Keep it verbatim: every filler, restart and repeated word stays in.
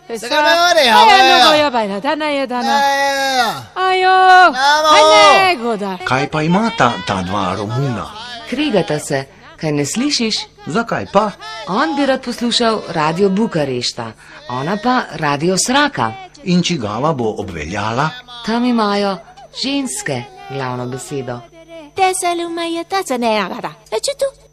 Zakaj me ore, ja? Ja, no, ja, bajna, dana je dana. Ajo, aj nego da. Kaj pa ima ta, ta dva Romuna? Kregata se, kaj ne slišiš? Zakaj pa? On bi rad poslušal radio Bukarešta, ona pa radio Sraka. In čigava bo obveljala? Tam imajo ženske glavno besedo. Te se lumaje, ta se ne agada. E če tu?